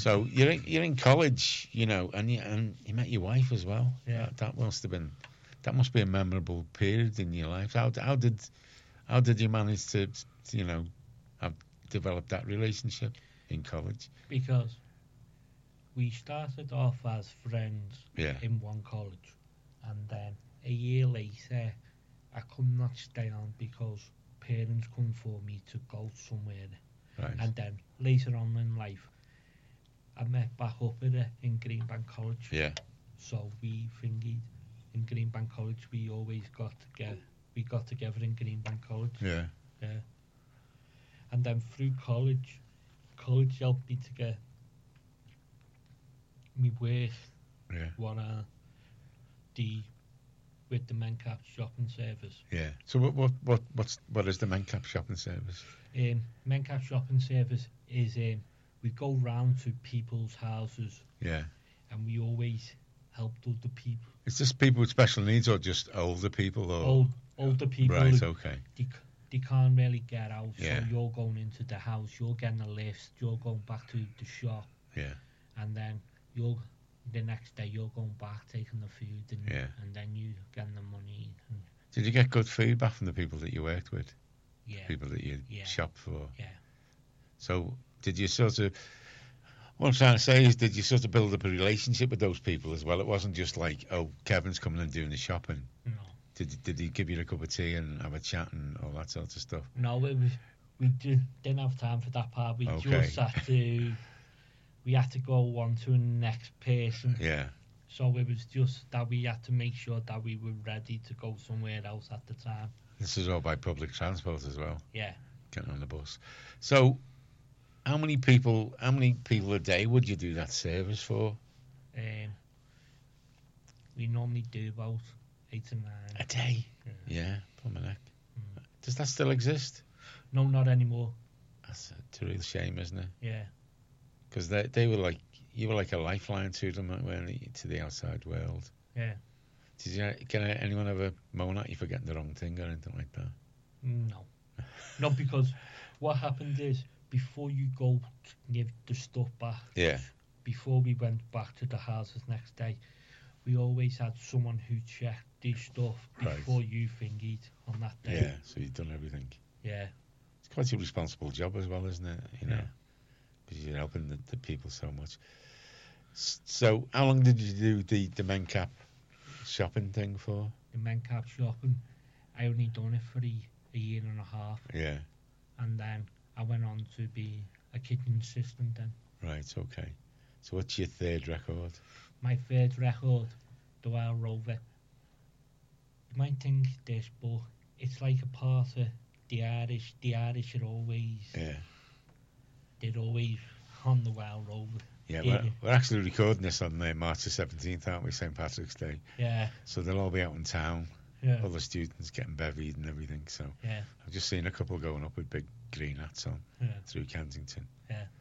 So you're in college, you know, and you met your wife as well. Yeah. That must be a memorable period in your life. How did you manage to you know have developed that relationship in college? Because we started off as friends Yeah. in one college, and then a year later, I could not stay on because parents couldn't afford me to go somewhere. Right. And then later on in life, I met back up with her in Greenbank College. Yeah. So we thingied in Greenbank College. We always got together. We got together in Greenbank College. Yeah. Yeah. And then through college helped me to get me work. Yeah. With the Mencap shopping service. Yeah. So what is the Mencap shopping service? Mencap shopping service is we go round to people's houses. Yeah. And we always help other people. Is this people with special needs or just older people? Or older people. Right. Okay. They can't really get out. Yeah. So you're going into the house. You're getting a lift. You're going back to the shop. Yeah. And then the next day you're going back taking the food and then you getting the money. Did you get good feedback from the people that you worked with? Yeah. People that you shopped for? Yeah. So did you sort of, what I'm trying to say is, did you sort of build up a relationship with those people as well? It wasn't just like, oh, Kevin's coming and doing the shopping. No. Did he give you a cup of tea and have a chat and all that sort of stuff? No, we didn't have time for that part. We just had to go on to the next person. Yeah. So it was just that we had to make sure that we were ready to go somewhere else at the time. This is all by public transport as well. Yeah. Getting on the bus. So, how many people a day would you do that service for? We normally do about 8 to 9 a day. Yeah, pull my neck. Does that still exist? No, not anymore. That's a real shame, isn't it? Yeah. Because they were like, you were like a lifeline to them, weren't you, to the outside world. Yeah. Did you get anyone ever moan at you for getting the wrong thing or anything like that? No. Not because what happened is, before you go to give the stuff back, before we went back to the houses next day, we always had someone who checked the stuff before you thingied on that day. Yeah, so you've done everything. Yeah. It's quite a responsible job as well, isn't it? You know, because you're helping the people so much. So, how long did you do the Mencap shopping thing for? The Mencap shopping, I only done it for a year and a half. Yeah. And then I went on to be a kitchen assistant then. Right, okay. So what's your third record? My third record, the Wild Rover. You might think this, but it's like a part of the Irish. The Irish are always... Yeah. They're always on the Wild Rover. Yeah, we're actually recording this on March the 17th, aren't we? St. Patrick's Day. Yeah. So they'll all be out in town. Yeah. All the students getting bevied and everything. So yeah. I've just seen a couple going up with big green hats on through Kensington. Yeah.